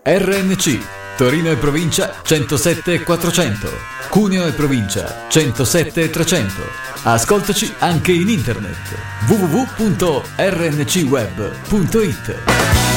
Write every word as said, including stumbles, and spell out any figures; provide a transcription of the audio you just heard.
R N C, Torino e provincia centosette quattrocento, Cuneo e provincia centosette trecento. Ascoltaci anche in internet w w w punto r n c web punto i t.